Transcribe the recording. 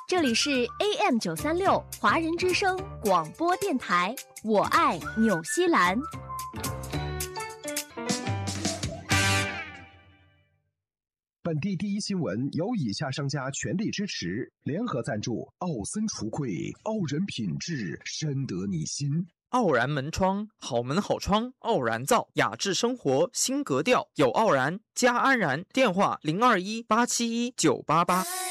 这里是 AM936华人之声广播电台，我爱纽西兰。 本地第一新闻由以下商家全力支持，联合赞助：奥森橱柜，傲人品质，深得你心。 傲然门窗，好门好窗，傲然造，雅致生活新格调，有傲然加安然。电话021-871-988。